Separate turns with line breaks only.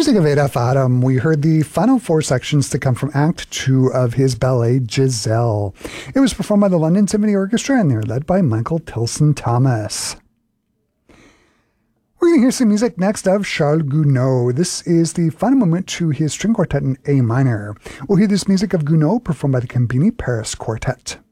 music of Adolphe Adam, we heard the final four sections to come from Act 2 of his ballet Giselle. It was performed by the London Symphony Orchestra and they were led by Michael Tilson Thomas. We're going to hear some music next of Charles Gounod. This is the final movement to his string quartet in A minor. We'll hear this music of Gounod performed by the Combini Paris Quartet.